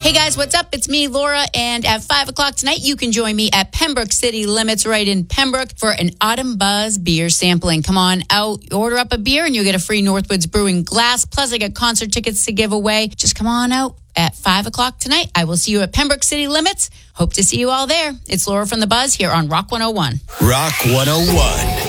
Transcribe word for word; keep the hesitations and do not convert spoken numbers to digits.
Hey guys, what's up? It's me, Laura, and at five o'clock tonight, you can join me at Pembroke City Limits right in Pembroke for an Autumn Buzz beer sampling. Come on out, order up a beer, and you'll get a free Northwoods Brewing glass. Plus, I got concert tickets to give away. Just come on out at five o'clock tonight. I will see you at Pembroke City Limits. Hope to see you all there. It's Laura from The Buzz here on Rock one oh one. Rock one oh one.